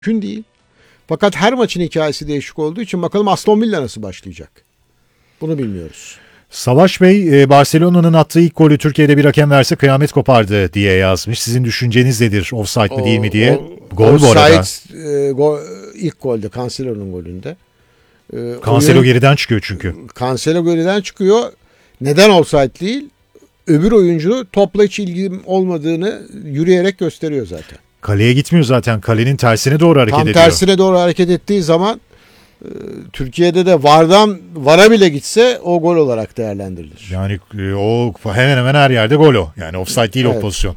Mümkün değil. Fakat her maçın hikayesi değişik olduğu için bakalım Aston Villa nasıl başlayacak? Bunu bilmiyoruz. Savaş Bey, Barcelona'nın attığı ilk golü Türkiye'de bir hakem verse kıyamet kopardı diye yazmış. Sizin düşünceniz nedir? Offside mi değil mi diye. Gol bu arada. İlk golde, Cancelo'nun golünde. Cancelo geriden çıkıyor çünkü. Cancelo geriden çıkıyor. Neden offside değil? Öbür oyuncu topla hiç ilgim olmadığını yürüyerek gösteriyor zaten. Kaleye gitmiyor zaten. Kalenin tersine doğru hareket ediyor. Tam tersine doğru hareket ettiği zaman Türkiye'de de VAR'a bile gitse o gol olarak değerlendirilir. Yani o hemen hemen her yerde gol o. Yani offside değil, evet. O pozisyon.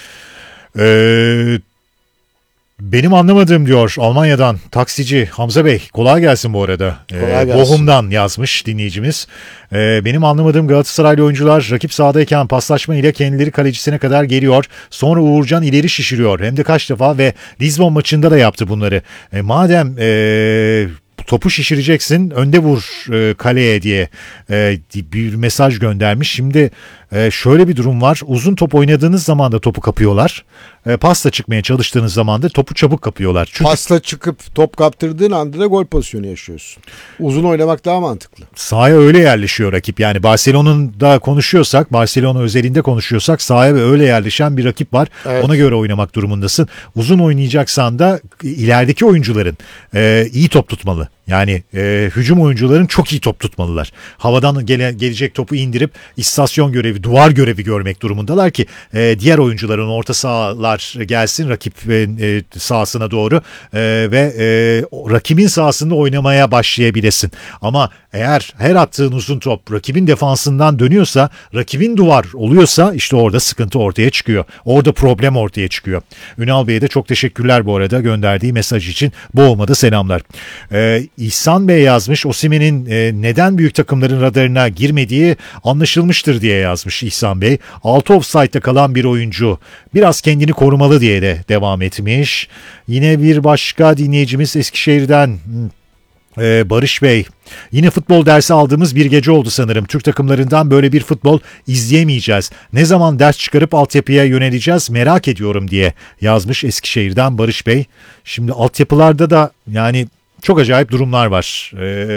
Benim anlamadığım diyor Almanya'dan taksici Hamza Bey, kolay gelsin bu arada. Bochum'dan yazmış dinleyicimiz. Benim anlamadığım, Galatasaraylı oyuncular rakip sahadayken paslaşma ile kendileri kalecisine kadar geliyor. Sonra Uğurcan ileri şişiriyor. Hem de kaç defa ve Lisbon maçında da yaptı bunları. Madem topu şişireceksin, önde vur kaleye diye bir mesaj göndermiş. Şimdi şöyle bir durum var. Uzun top oynadığınız zaman da topu kapıyorlar. Pasla çıkmaya çalıştığınız zaman da topu çabuk kapıyorlar. Çünkü pasla çıkıp top kaptırdığın anda da gol pozisyonu yaşıyorsun. Uzun oynamak daha mantıklı. Sahaya öyle yerleşiyor rakip. Yani Barcelona'da konuşuyorsak, Barcelona özelinde konuşuyorsak sahaya öyle yerleşen bir rakip var. Evet. Ona göre oynamak durumundasın. Uzun oynayacaksan da ilerideki oyuncuların iyi top tutmalı. Yani hücum oyuncuların çok iyi top tutmalılar. Havadan gelecek topu indirip istasyon görevi, duvar görevi görmek durumundalar ki diğer oyuncuların orta sahalar gelsin rakip sahasına doğru ve rakibin sahasında oynamaya başlayabilesin. Ama eğer her attığın uzun top rakibin defansından dönüyorsa, rakibin duvar oluyorsa işte orada sıkıntı ortaya çıkıyor. Orada problem ortaya çıkıyor. Ünal Bey'e de çok teşekkürler bu arada gönderdiği mesaj için. Boğulmada selamlar. İhsan Bey yazmış, Osimhen'in neden büyük takımların radarına girmediği anlaşılmıştır diye yazmış İhsan Bey. 6 offside'da kalan bir oyuncu biraz kendini korumalı diye de devam etmiş. Yine bir başka dinleyicimiz Eskişehir'den Barış Bey. Yine futbol dersi aldığımız bir gece oldu sanırım. Türk takımlarından böyle bir futbol izleyemeyeceğiz. Ne zaman ders çıkarıp altyapıya yöneleceğiz merak ediyorum diye yazmış Eskişehir'den Barış Bey. Şimdi altyapılarda da yani çok acayip durumlar var.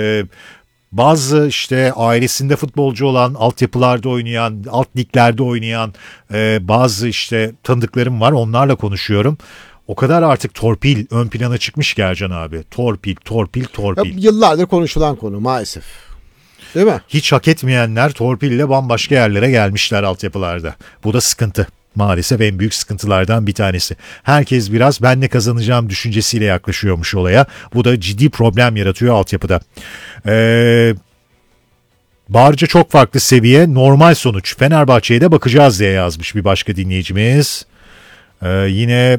Bazı işte ailesinde futbolcu olan, altyapılarda oynayan, alt liglerde oynayan bazı işte tanıdıklarım var. Onlarla konuşuyorum. O kadar artık torpil ön plana çıkmış ki Ercan abi. Torpil. Ya, yıllardır konuşulan konu maalesef. Değil mi? Hiç hak etmeyenler torpille bambaşka yerlere gelmişler altyapılarda. Bu da sıkıntı. Maalesef en büyük sıkıntılardan bir tanesi. Herkes biraz ben ne kazanacağım düşüncesiyle yaklaşıyormuş olaya. Bu da ciddi problem yaratıyor altyapıda. Bağırca çok farklı seviye, normal sonuç. Fenerbahçe'ye de bakacağız diye yazmış bir başka dinleyicimiz. Yine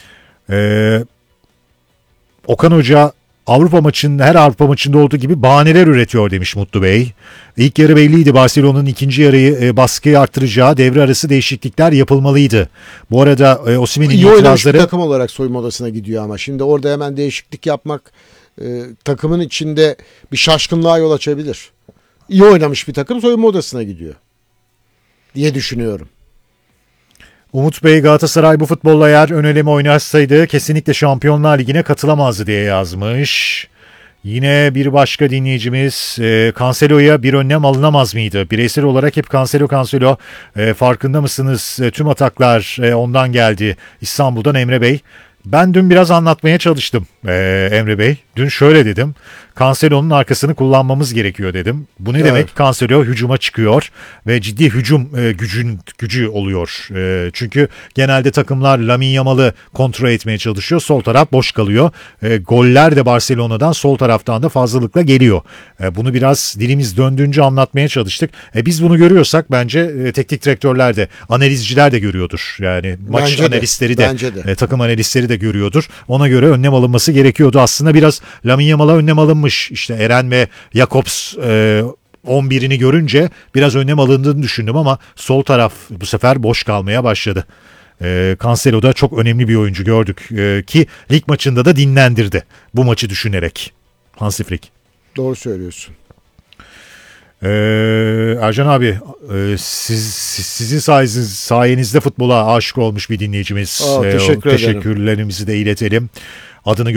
Okan Hoca her Avrupa maçında olduğu gibi bahaneler üretiyor demiş Mutlu Bey. İlk yarı belliydi, Barcelona'nın ikinci yarıyı baskıyı arttıracağı, devre arası değişiklikler yapılmalıydı. Bu arada Osimhen'in itirazları... İyi oynamış bir takım olarak soyunma odasına gidiyor ama şimdi orada hemen değişiklik yapmak takımın içinde bir şaşkınlığa yol açabilir. İyi oynamış bir takım soyunma odasına gidiyor diye düşünüyorum. Umut Bey, Galatasaray bu futbolla eğer ön eleme oynasaydı kesinlikle Şampiyonlar Ligi'ne katılamazdı diye yazmış. Yine bir başka dinleyicimiz Cancelo'ya bir önlem alınamaz mıydı? Bireysel olarak hep Cancelo farkında mısınız? Tüm ataklar ondan geldi. İstanbul'dan Emre Bey. Ben dün biraz anlatmaya çalıştım Emre Bey. Dün şöyle dedim. Cancelo'nun arkasını kullanmamız gerekiyor dedim. Bu ne demek? Cancelo hücuma çıkıyor ve ciddi hücum gücü oluyor. Çünkü genelde takımlar Lamine Yamal'ı kontrol etmeye çalışıyor. Sol taraf boş kalıyor. Goller de Barcelona'dan sol taraftan da fazlalıkla geliyor. Bunu biraz dilimiz döndüğünce anlatmaya çalıştık. Biz bunu görüyorsak bence teknik direktörler de, analizciler de görüyordur. Yani maç bence analistleri de takım analistleri de görüyordur. Ona göre önlem alınması gerekiyordu. Aslında biraz Lamine Yamal'a önlem alınmış. İşte Eren ve Jakobs 11'ini görünce biraz önlem alındığını düşündüm ama sol taraf bu sefer boş kalmaya başladı. Cancelo da çok önemli bir oyuncu gördük ki lig maçında da dinlendirdi bu maçı düşünerek. Hansi Flick. Doğru söylüyorsun. Ercan abi sizin sayenizde futbola aşık olmuş bir dinleyicimiz. Teşekkür ederim. Teşekkürlerimizi de iletelim. adını